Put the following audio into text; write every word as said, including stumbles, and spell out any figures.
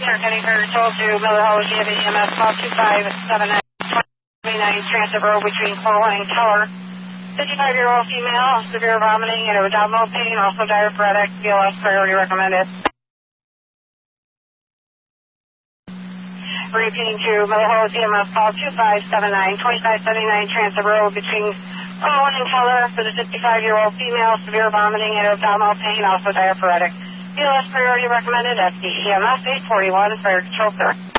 Center County Fire Patrol to Miller Hall, G M E M S call two five seven nine twenty-nine Transit Road between Coral and Keller. fifty-five-year-old female, severe vomiting and abdominal pain, also diaphoretic, B L S priority recommended. Repeating to Miller Hall, G M S call two five seven nine twenty-five seventy-nine Transit Road between Coral and Keller for the fifty-five-year-old female, severe vomiting and abdominal pain, also diaphoretic. B L S priority recommended at the E M S eight forty-one Fire Control, sir.